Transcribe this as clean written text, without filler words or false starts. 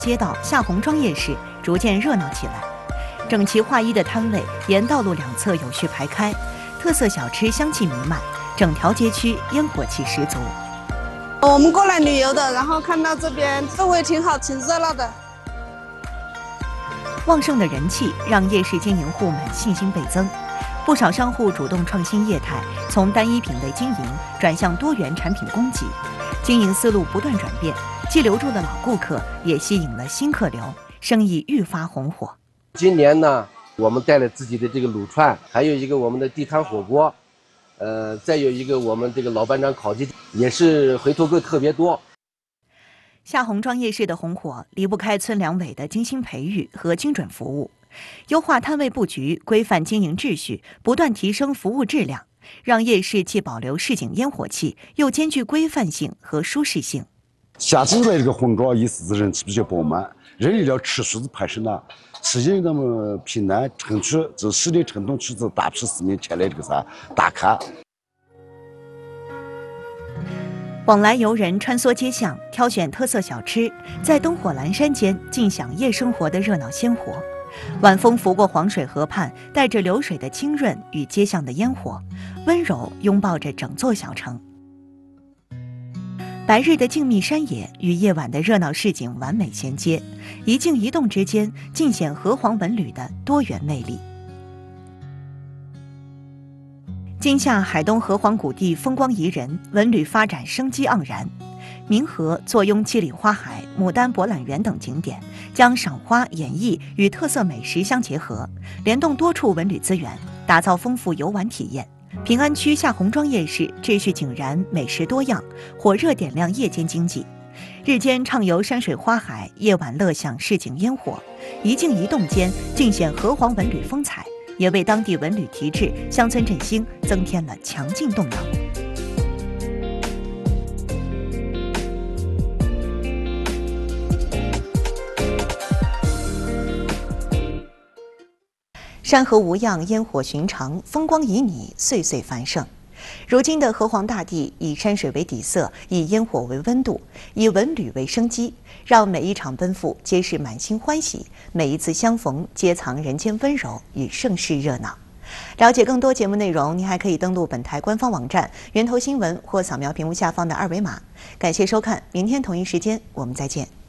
街道夏红庄夜市逐渐热闹起来，整齐划一的摊位沿道路两侧有序排开，特色小吃香气弥漫，整条街区烟火气十足。 我们过来旅游的，然后看到这边氛围挺好，挺热闹的。 旺盛的人气让夜市经营户们信心倍增，不少商户主动创新业态，从单一品类经营转向多元产品供给，经营思路不断转变，既留住了老顾客，也吸引了新客流，生意愈发红火。 今年呢，我们带了自己的这个卤串，还有一个我们的地摊火锅，再有一个我们这个老班长烤鸡，也是回头客特别多。 夏红庄夜市的红火离不开村两委的精心培育和精准服务，优化摊位布局，规范经营秩序，不断提升服务质量，让夜市既保留市井烟火气，又兼具规范性和舒适性。 夏季来这个红庄夜市人气比较饱满，人流量持续攀升了，吸引那么平南、城区、这市里城东区这大批市民前来这个打卡。 往来游人穿梭街巷，挑选特色小吃，在灯火阑珊间尽享夜生活的热闹鲜活。晚风拂过黄水河畔，带着流水的清润与街巷的烟火，温柔拥抱着整座小城。白日的静谧山野与夜晚的热闹市井完美衔接，一静一动之间，尽显河湟文旅的多元魅力。今夏海东河湟谷地风光宜人，文旅发展生机盎然。明河、坐拥七里花海、牡丹博览园等景点，将赏花、演艺与特色美食相结合，联动多处文旅资源，打造丰富游玩体验。平安区夏红庄夜市秩序井然，美食多样，火热点亮夜间经济。日间畅游山水花海，夜晚乐享市井烟火，一静一动间尽显河湟文旅风采，也为当地文旅提质、乡村振兴增添了强劲动能。山河无恙，烟火寻常，风光旖旎，岁岁繁盛。如今的河湟大地以山水为底色，以烟火为温度，以文旅为生机，让每一场奔赴皆是满心欢喜，每一次相逢皆藏人间温柔与盛世热闹。了解更多节目内容，您还可以登录本台官方网站源头新闻或扫描屏幕下方的二维码。感谢收看，明天同一时间我们再见。